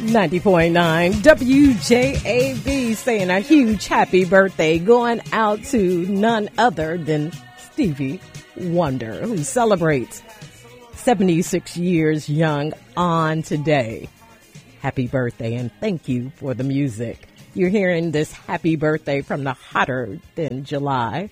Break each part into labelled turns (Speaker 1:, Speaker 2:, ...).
Speaker 1: 90.9 WJAB saying a huge happy birthday going out to none other than Stevie Wonder, who celebrates 76 years young on today. Happy birthday and thank you for the music. You're hearing this happy birthday from the Hotter Than July.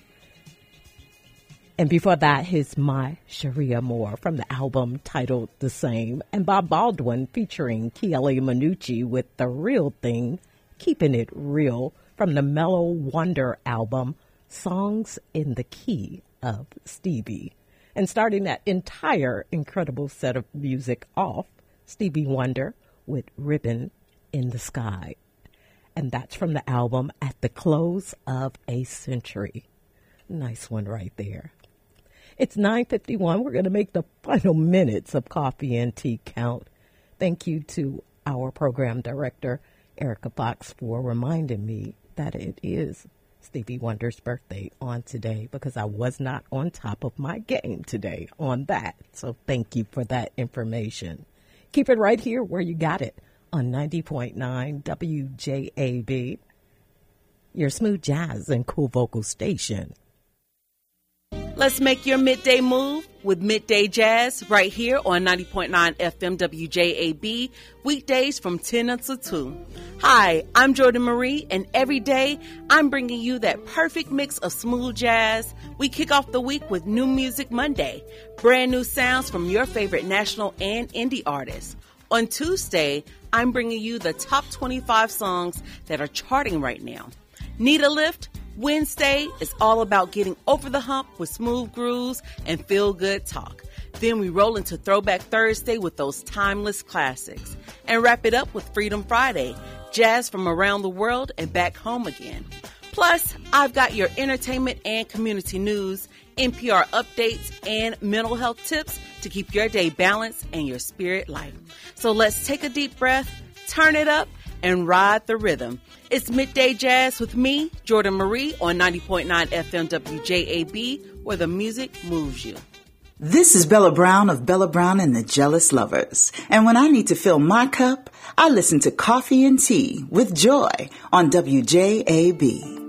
Speaker 1: And before that, here's My Sharia Moore from the album titled the same. And Bob Baldwin featuring Kiele Manucci with The Real Thing, Keeping It Real from the Mellow Wonder album, Songs in the Key of Stevie. And starting that entire incredible set of music off, Stevie Wonder with Ribbon in the Sky. And that's from the album At the Close of a Century. Nice one right there. It's 9:51. We're going to make the final minutes of Coffee and Tea count. Thank you to our program director, Erica Fox, for reminding me that it is Stevie Wonder's birthday on today, because I was not on top of my game today on that. So thank you for that information. Keep it right here where you got it on 90.9 WJAB, your smooth jazz and cool vocal station.
Speaker 2: Let's make your midday move with Midday Jazz right here on 90.9 FM WJAB, weekdays from 10 until 2. Hi, I'm Jordan Marie, and every day I'm bringing you that perfect mix of smooth jazz. We kick off the week with New Music Monday, brand new sounds from your favorite national and indie artists. On Tuesday, I'm bringing you the top 25 songs that are charting right now. Need a lift? Wednesday is all about getting over the hump with smooth grooves and feel-good talk. Then we roll into Throwback Thursday with those timeless classics. And wrap it up with Freedom Friday, jazz from around the world and back home again. Plus, I've got your entertainment and community news, NPR updates, and mental health tips to keep your day balanced and your spirit light. So let's take a deep breath, turn it up, and ride the rhythm. It's Midday Jazz with me, Jordan Marie, on 90.9 FM WJAB, where the music moves you.
Speaker 3: This is Bella Brown of Bella Brown and the Jealous Lovers. And when I need to fill my cup, I listen to Coffee and Tea with Joy on WJAB.